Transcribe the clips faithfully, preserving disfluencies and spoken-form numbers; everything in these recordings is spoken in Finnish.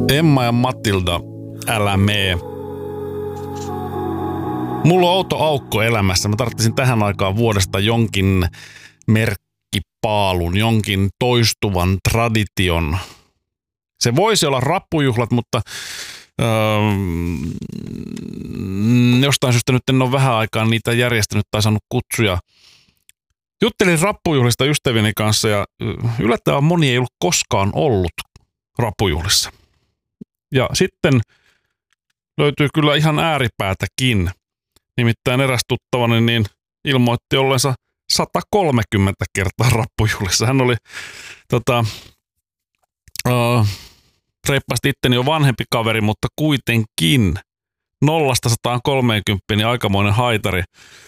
Emma ja Matilda, älä mee. Mulla on outo aukko elämässä. Mä tarvitsin tähän aikaan vuodesta jonkin merkkipaalun, jonkin toistuvan tradition. Se voisi olla rappujuhlat, mutta öö, jostain syystä nyt en ole vähän aikaa niitä järjestänyt tai saanut kutsuja. Juttelin rappujuhlista ystävieni kanssa ja yllättävän moni ei ollut koskaan ollut rappujuhlissa. Ja sitten löytyy kyllä ihan ääripäätäkin. Nimittäin eräs tuttavani niin ilmoitti ollensa sata kolmekymmentä kertaa rappujuhlissa. Hän oli tota, uh, reippaasti itteni jo vanhempi kaveri, mutta kuitenkin nollasta sataan kolmeenkymppiin niin aikamoinen haitari.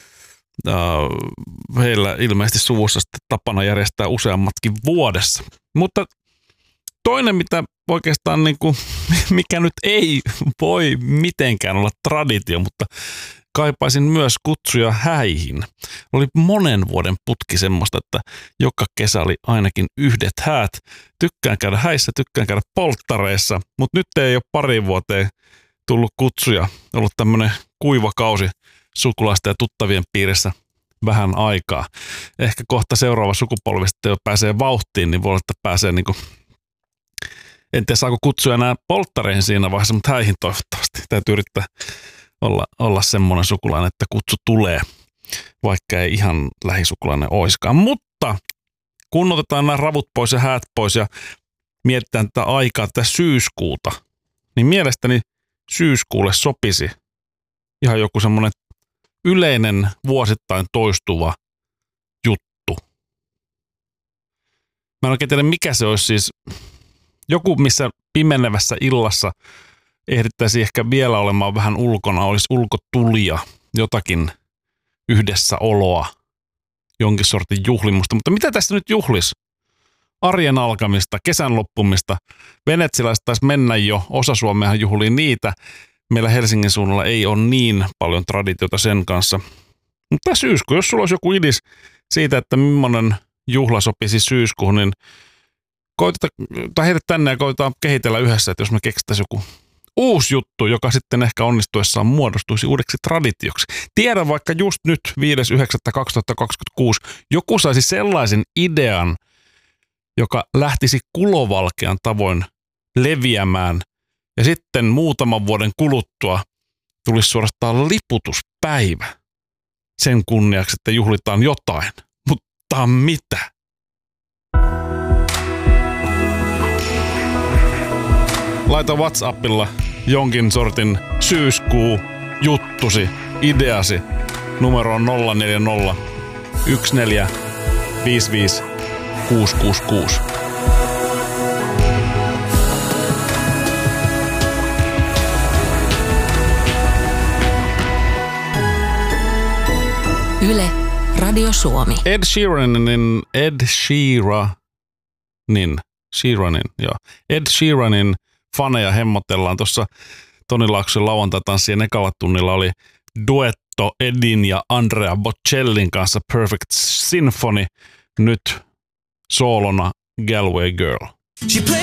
Uh, heillä ilmeisesti suvussa sitten tapana järjestää useammatkin vuodessa. Mutta toinen, mitä oikeastaan niin kuin, mikä nyt ei voi mitenkään olla traditio, mutta kaipaisin myös kutsuja häihin. Oli monen vuoden putki semmoista, että joka kesä oli ainakin yhdet häät. Tykkään käydä häissä, tykkään käydä polttareissa, mutta nyt ei ole pari vuoteen tullut kutsuja. Ollut tämmöinen kuiva kausi sukulaisten ja tuttavien piirissä vähän aikaa. Ehkä kohta seuraava sukupolvi sitten jo pääsee vauhtiin, niin voi olla, että pääsee niin kuin, en tiedä saako kutsuja enää polttareihin siinä vaiheessa, mutta häihin toivottavasti. Täytyy yrittää olla, olla semmoinen sukulainen, että kutsu tulee, vaikka ei ihan lähisukulainen oiskaan. Mutta kun otetaan nämä ravut pois ja häät pois ja mietitään tätä aikaa, tätä syyskuuta, niin mielestäni syyskuulle sopisi ihan joku semmoinen yleinen vuosittain toistuva juttu. Mä en oikein tiedä, mikä se olisi siis. Joku, missä pimenevässä illassa ehdittäisi ehkä vielä olemaan vähän ulkona, olisi ulkotulia, jotakin yhdessä oloa, jonkin sortin juhlimusta. Mutta mitä tässä nyt juhlis? Arjen alkamista, kesän loppumista. Venetsiläiset taisi mennä jo, osa Suomeahan juhlii niitä. Meillä Helsingin suunnalla ei ole niin paljon traditiota sen kanssa. Mutta syyskuu, jos sulla olisi joku idis siitä, että millainen juhla sopisi syyskuuhun, niin koiteta, tai heitä tänne ja koitetaan kehitellä yhdessä, että jos me keksittäisiin joku uusi juttu, joka sitten ehkä onnistuessaan muodostuisi uudeksi traditioksi. Tiedän vaikka just nyt viides yhdeksättä kaksituhattakaksikymmentäkuusi joku saisi sellaisen idean, joka lähtisi kulovalkean tavoin leviämään ja sitten muutaman vuoden kuluttua tulisi suorastaan liputuspäivä sen kunniaksi, että juhlitaan jotain. Mutta mitä? Laita WhatsAppilla jonkin sortin syyskuu juttusi, ideasi. Numero on nolla neljä nolla yksi neljä viisi viisi kuusi kuusi kuusi. Yle, Radio Suomi. Ed Sheeranin, Ed Sheeranin, Sheeranin, joo. Ed Sheeranin faneja hemmotellaan. Tuossa Toni Laakson lauantai-tanssien ekalla tunnilla oli duetto Edin ja Andrea Bocellin kanssa Perfect Symphony. Nyt soolona Galway Girl.